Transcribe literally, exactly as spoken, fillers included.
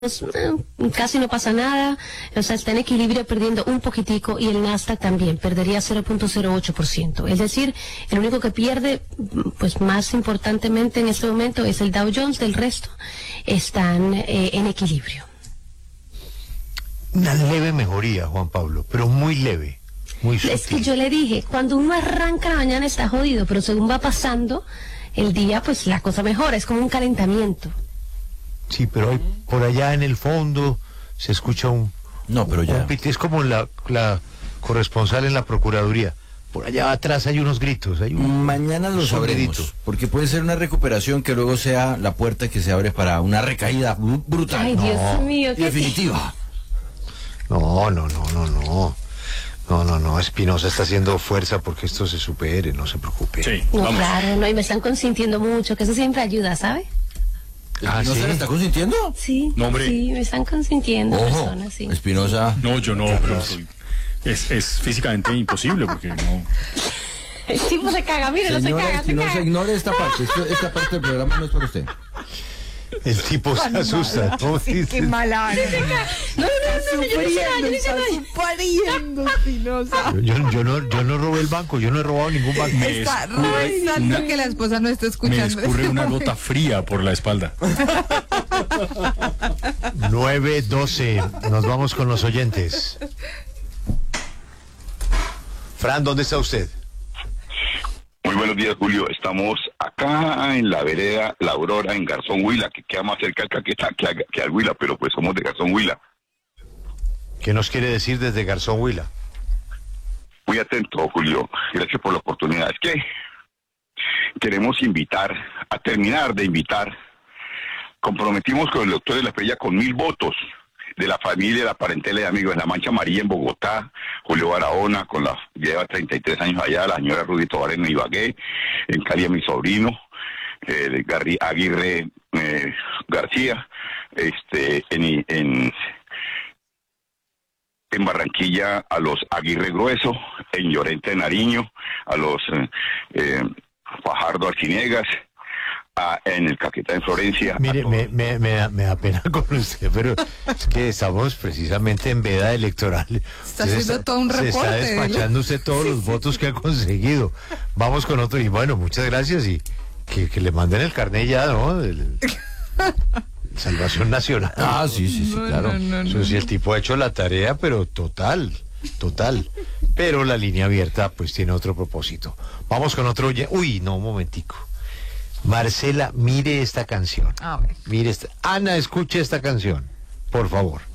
eh, casi no pasa nada, o sea, está en equilibrio perdiendo un poquitico, y el Nasdaq también perdería cero punto cero ocho por ciento. Es decir, el único que pierde, pues más importantemente en este momento, es el Dow Jones. Del resto están eh, en equilibrio. Una leve mejoría, Juan Pablo, pero muy leve, muy sutil. Es que yo le dije, cuando uno arranca la mañana está jodido, pero según va pasando el día, pues la cosa mejora, es como un calentamiento. Sí, pero hay, por allá en el fondo se escucha un... No, pero ya... un piti, es como la, la corresponsal en la Procuraduría. Por allá atrás hay unos gritos. Hay un, Mañana lo sabremos, porque puede ser una recuperación que luego sea la puerta que se abre para una recaída br- brutal. Ay, Dios no, mío, qué definitiva. No, no, no, no, no. No, no, no, Espinosa está haciendo fuerza porque esto se supere, no se preocupe. Sí, No, vamos. claro, no, y me están consintiendo mucho, que eso siempre ayuda, ¿sabe? Ah, ¿No ¿sí? se la está consintiendo? Sí, No, hombre. sí, me están consintiendo Ojo, personas, sí. Espinosa. No, yo no, pero soy- es, es físicamente imposible porque no. El tipo se caga, mire, no se Señora caga, se Espinosa, caga. ignore esta parte. Esto- esta parte del programa no es para usted. El tipo se asusta. ¿no? Sí, qué mala. No, no, no, no, yo no hice nada, yo no hice Está nada. pariendo, Espinosa. Yo, yo, no, yo no robé el banco, yo no he robado ningún banco. Me Está escurre rezando una- que la esposa no esté Me escuchando. escurre una gota fría por la espalda. nueve doce, nos vamos con los oyentes. Fran, ¿dónde está usted? Muy buenos días, Julio. Estamos acá en la vereda La Aurora, en Garzón Huila, que queda más cerca acá que, que, a- que al Huila, pero pues somos de Garzón Huila. ¿Qué nos quiere decir desde Garzón Huila? Muy atento, Julio. Gracias por la oportunidad. Es que queremos invitar, a terminar de invitar, comprometimos con el doctor de la Estrella con mil votos de la familia, la parentela y amigos en la Mancha Amarilla en Bogotá, Julio Barahona, con la lleva treinta y tres años allá, la señora Rudy Tobar en Ibagué, en Cali a mi sobrino, eh, Garri, Aguirre eh, García, este, en, en, en Barranquilla a los Aguirre Grueso, en Llorente de Nariño, a los eh, eh, Fajardo Arciniegas, a, en el Caquetá en Florencia. Mire, a todos. me, me, me, da, me da pena con usted, pero es que estamos precisamente en veda electoral. Está Usted haciendo todo un Se está reporte, despachando usted todos los votos que ha conseguido. Vamos con otro, y bueno, muchas gracias, y que, que le manden el carnet ya, ¿no? Del- Salvación Nacional. Ah, sí, sí, sí, No, claro. no, no, Eso no. sí, el tipo ha hecho la tarea, pero total, total. Pero la línea abierta, pues, tiene otro propósito. Vamos con otro... oye- Uy, no, un momentico. Marcela, mire esta canción. A ver. Mire esta... Ana, escuche esta canción, por favor.